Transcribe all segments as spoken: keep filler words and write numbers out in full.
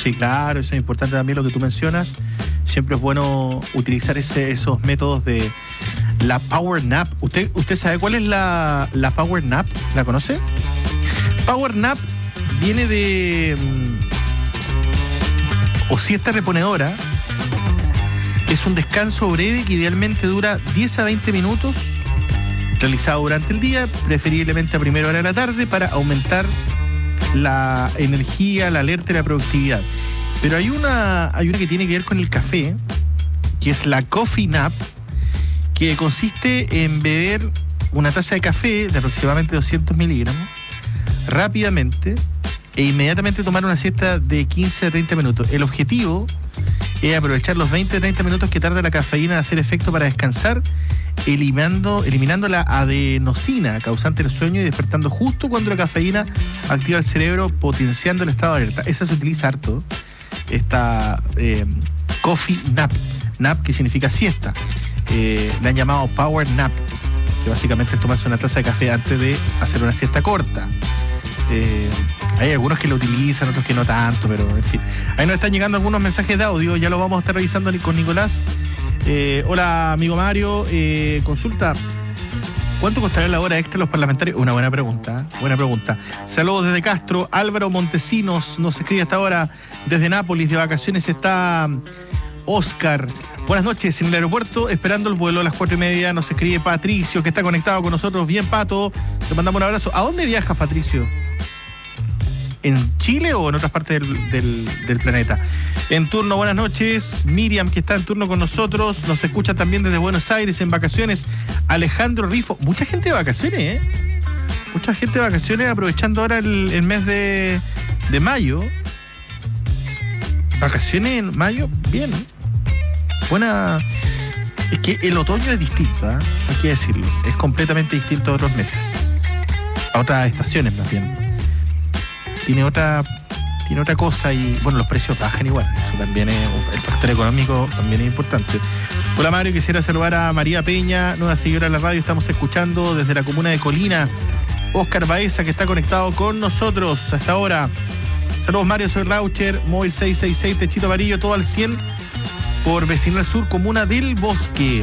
Sí, claro, eso es importante también lo que tú mencionas. Siempre es bueno utilizar ese, esos métodos de la Power Nap. ¿Usted, usted sabe cuál es la, la Power Nap? ¿La conoce? Power Nap viene de... o siesta reponedora. Es un descanso breve que idealmente dura diez a veinte minutos, realizado durante el día, preferiblemente a primera hora de la tarde, para aumentar la energía, la alerta y la productividad. Pero hay una, hay una que tiene que ver con el café, que es la Coffee Nap, que consiste en beber una taza de café de aproximadamente doscientos miligramos rápidamente e inmediatamente tomar una siesta de quince a treinta minutos. El objetivo es aprovechar los veinte a treinta minutos que tarda la cafeína en hacer efecto para descansar, eliminando, eliminando la adenosina causante del sueño y despertando justo cuando la cafeína activa el cerebro, potenciando el estado de alerta. Esa se utiliza harto, esta eh, Coffee Nap, Nap que significa siesta. Eh, le han llamado Power Nap, que básicamente es tomarse una taza de café antes de hacer una siesta corta. Eh, hay algunos que lo utilizan, otros que no tanto, pero en fin. Ahí nos están llegando algunos mensajes de audio, ya lo vamos a estar revisando con Nicolás. Eh, hola, amigo Mario, eh, consulta, ¿cuánto costará la hora extra a los parlamentarios? Una buena pregunta, buena pregunta. Saludos desde Castro. Álvaro Montesinos nos escribe hasta ahora desde Nápoles, de vacaciones está Oscar. Buenas noches, en el aeropuerto, esperando el vuelo a las cuatro y media, nos escribe Patricio, que está conectado con nosotros. Bien, Pato, te mandamos un abrazo. ¿A dónde viajas, Patricio? ¿En Chile o en otras partes del, del, del planeta? En turno, buenas noches. Miriam, que está en turno con nosotros, nos escucha también desde Buenos Aires, en vacaciones. Alejandro Rifo, mucha gente de vacaciones, ¿eh? Mucha gente de vacaciones, aprovechando ahora el, el mes de, de mayo. Vacaciones en mayo, bien. Buena. Es que el otoño es distinto, ¿eh? Hay que decirlo. Es completamente distinto a otros meses. A otras estaciones, más bien. Tiene otra, tiene otra cosa y, bueno, los precios bajan igual. Eso también es, el factor económico también es importante. Hola, Mario, quisiera saludar a María Peña, nueva seguidora de la radio. Estamos escuchando desde la comuna de Colina. Oscar Baeza, que está conectado con nosotros hasta ahora. Saludos, Mario, soy Raucher, móvil seis seis seis, Techito Amarillo, todo al cien, por Vecinal Sur, comuna del Bosque.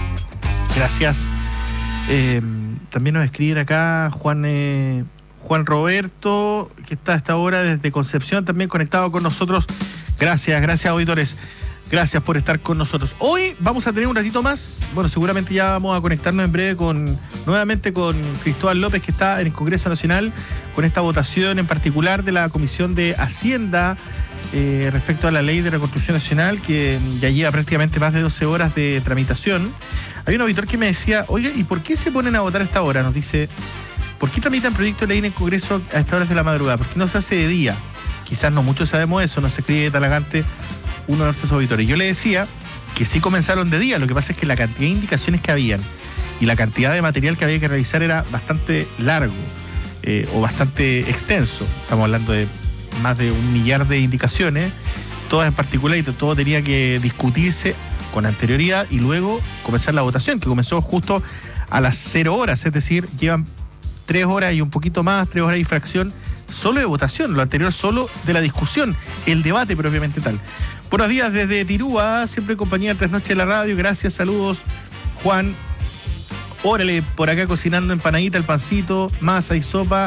Gracias. Eh, también nos escriben acá Juan... Eh, Juan Roberto, que está a esta hora desde Concepción, también conectado con nosotros. Gracias, gracias, auditores. Gracias por estar con nosotros. Hoy vamos a tener un ratito más. Bueno, seguramente ya vamos a conectarnos en breve con nuevamente con Cristóbal López, que está en el Congreso Nacional, con esta votación en particular de la Comisión de Hacienda eh, respecto a la Ley de Reconstrucción Nacional, que ya lleva prácticamente más de doce horas de tramitación. Hay un auditor que me decía, oye, ¿y por qué se ponen a votar a esta hora? Nos dice... ¿Por qué tramitan proyectos de ley en el Congreso a estas horas de la madrugada? ¿Por qué no se hace de día? Quizás no muchos sabemos eso, nos escribe Talagante, uno de nuestros auditores. Yo le decía que sí comenzaron de día, lo que pasa es que la cantidad de indicaciones que habían y la cantidad de material que había que revisar era bastante largo eh, o bastante extenso. Estamos hablando de más de un millar de indicaciones, todas en particular, y todo tenía que discutirse con anterioridad y luego comenzar la votación, que comenzó justo a las cero horas, es decir, llevan tres horas y un poquito más, tres horas y fracción, solo de votación, lo anterior solo de la discusión, el debate propiamente tal. Buenos días desde Tirúa, siempre en compañía de Tres Noches de la Radio, gracias, saludos, Juan. Órale, por acá cocinando empanadita, el pancito, masa y sopa,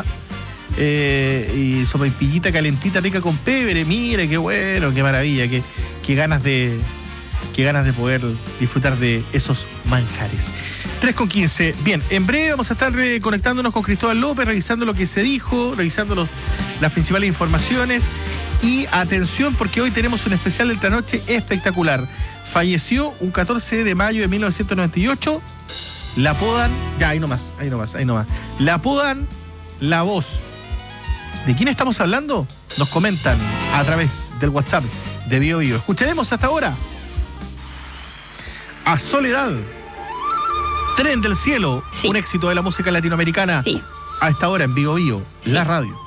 eh, y sopa y pillita calentita, rica con pebre, mire, qué bueno, qué maravilla, qué, qué ganas de... Qué ganas de poder disfrutar de esos manjares. tres con quince. Bien, en breve vamos a estar conectándonos con Cristóbal López, revisando lo que se dijo, revisando los, las principales informaciones. Y atención, porque hoy tenemos un especial de esta noche espectacular. Falleció un catorce de mayo de mil novecientos noventa y ocho. La apodan... Ya, ahí nomás, ahí nomás, ahí nomás. La apodan La Voz. ¿De quién estamos hablando? Nos comentan a través del WhatsApp de Bio Bio. Escucharemos hasta ahora a Soledad, Tren del Cielo, sí. Un éxito de la música latinoamericana. Sí. A esta hora en Bio Bio, sí. La radio.